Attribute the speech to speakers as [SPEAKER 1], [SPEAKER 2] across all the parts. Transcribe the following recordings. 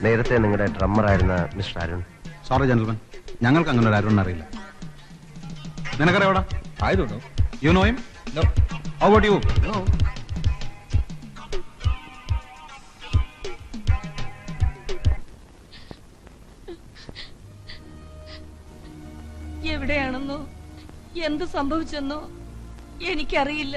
[SPEAKER 1] നേരത്തെ നിങ്ങളുടെ ഡ്രമ്മറായിരുന്ന mister Arun.
[SPEAKER 2] Sorry gentleman, ഞങ്ങൾക്ക് അങ്ങനെ ഒരു അരുൺ അറിയില്ല. നിനക്കറിയാവടാ?
[SPEAKER 3] I don't know.
[SPEAKER 2] You know him?
[SPEAKER 3] No.
[SPEAKER 2] How about you?
[SPEAKER 3] No.
[SPEAKER 4] എവിടെയാണെന്നോ എന്ത് സംഭവിച്ചെന്നോ എനിക്കറിയില്ല.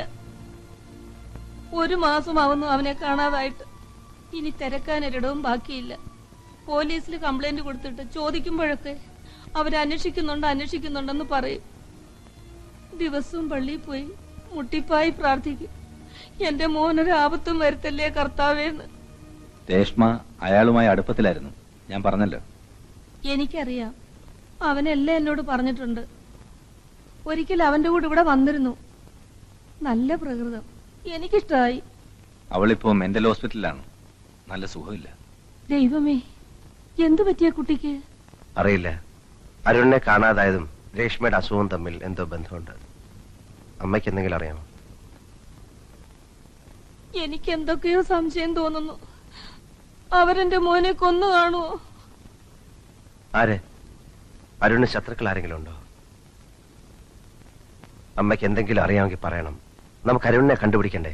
[SPEAKER 4] 1 മാസമാവുന്നു അവനെ കാണാതായിട്ട്. ഇനി തിരക്കാനൊരിടവും ബാക്കിയില്ല. പോലീസിൽ കംപ്ലൈന്റ് കൊടുത്തിട്ട് ചോദിക്കുമ്പോഴൊക്കെ അവരന്വേഷിക്കുന്നുണ്ടെന്ന് പറയും. ദിവസവും പള്ളിയിൽ പോയി മുട്ടിപ്പായി പ്രാർത്ഥിക്കും, എന്റെ മോനൊരു ആപത്തും വരുത്തല്ലേ കർത്താവേന്ന്.
[SPEAKER 3] രേഷ്മ അയാളുമായി അടുപ്പത്തിലായിരുന്നു, ഞാൻ പറഞ്ഞല്ലോ.
[SPEAKER 4] എനിക്കറിയാം, അവനെല്ലാം എന്നോട് പറഞ്ഞിട്ടുണ്ട്. ഒരിക്കൽ അവന്റെ കൂടെ ഇവിടെ വന്നിരുന്നു. നല്ല പ്രകൃതം, എനിക്കിഷ്ടമായി.
[SPEAKER 3] അവളിപ്പോ മെന്റൽ ഹോസ്പിറ്റലിലാണ്, നല്ല സുഖമില്ല.
[SPEAKER 4] ദൈവമേ, എന്തു പറ്റിയ കുട്ടിക്ക്?
[SPEAKER 1] അറിയില്ല. അരുണിനെ കാണാതായതും രേഷ്മയുടെ അസുഖവും തമ്മിൽ എന്തോ ബന്ധമുണ്ട്. അമ്മയ്ക്ക് എന്തെങ്കിലും അറിയാമോ?
[SPEAKER 4] എനിക്ക് എന്തൊക്കെയോ സംശയം തോന്നുന്നു. അവരെന്റെ മോനെ കൊന്നു കാണുമോ?
[SPEAKER 1] ആര്? അരുണിന് ശത്രുക്കൾ ആരെങ്കിലും ഉണ്ടോ? അമ്മയ്ക്ക് എന്തെങ്കിലും അറിയാമെങ്കിൽ പറയണം. നമുക്ക് അരുണിനെ കണ്ടുപിടിക്കണ്ടേ?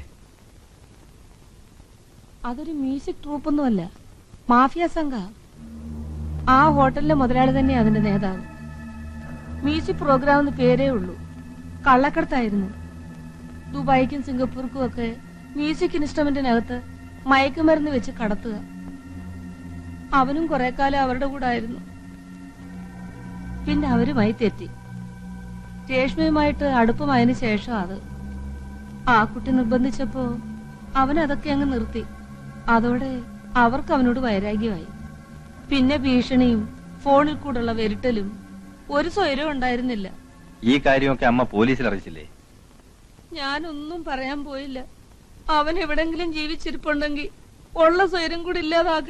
[SPEAKER 4] അതൊരു മ്യൂസിക് ട്രൂപ്പൊന്നുമല്ല, മാഫിയ സംഘ. ആ ഹോട്ടലിലെ മുതലാളി തന്നെ അതിന്റെ നേതാവ്. മ്യൂസിക് പ്രോഗ്രാം എന്ന് പേരേ ഉള്ളൂ. കള്ളക്കടത്തായിരുന്നു. ദുബായിക്കും സിംഗപ്പൂർക്കും ഒക്കെ മ്യൂസിക് ഇൻസ്ട്രുമെന്റിനകത്ത് മയക്കുമരുന്ന് വെച്ച് കടത്തുക. അവനും കുറെ കാലം അവരുടെ കൂടെ ആയിരുന്നു. പിന്നെ അവരുമായി തെറ്റി. രേഷ്മയുമായിട്ട് അടുപ്പമായതിനു ശേഷം അത് ആ കുട്ടി നിർബന്ധിച്ചപ്പോ അവൻ അതൊക്കെ അങ്ങ് നിർത്തി. അതോടെ അവർക്ക് അവനോട് വൈരാഗ്യമായി. പിന്നെ ഭീഷണിയും ഫോണിൽ കൂടെയുള്ള വെരുട്ടലും, ഒരു സ്വൈരവും ഉണ്ടായിരുന്നില്ല.
[SPEAKER 3] ഈ കാര്യമൊക്കെ അമ്മ പോലീസിൽ അറിയിച്ചില്ലേ?
[SPEAKER 4] ഞാനൊന്നും പറയാൻ പോയില്ല. അവൻ എവിടെങ്കിലും ജീവിച്ചിരിപ്പുണ്ടെങ്കിൽ ഉള്ള സ്വൈരം കൂടി ഇല്ലാതാക്കി